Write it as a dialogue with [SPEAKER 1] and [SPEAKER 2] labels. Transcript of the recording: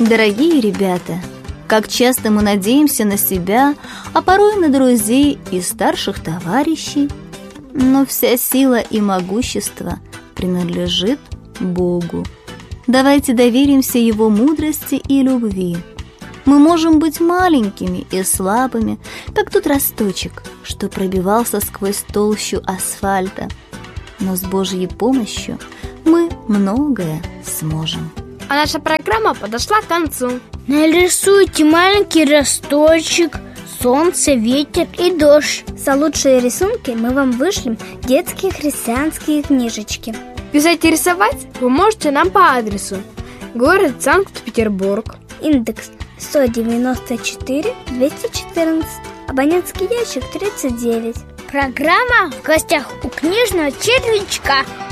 [SPEAKER 1] Дорогие ребята, как часто мы надеемся на себя, а порой на друзей и старших товарищей, но вся сила и могущество принадлежит Богу. Давайте доверимся Его мудрости и любви. Мы можем быть маленькими и слабыми, как тот росточек, что пробивался сквозь толщу асфальта, но с Божьей помощью мы многое сможем.
[SPEAKER 2] А наша программа подошла к концу.
[SPEAKER 3] Нарисуйте маленький росточек, солнце, ветер и дождь.
[SPEAKER 4] За лучшие рисунки мы вам вышлем детские христианские книжечки.
[SPEAKER 2] Писать и рисовать вы можете нам по адресу: город Санкт-Петербург,
[SPEAKER 4] индекс 194 214, абонентский ящик 39.
[SPEAKER 3] Программа «В гостях у книжного червячка».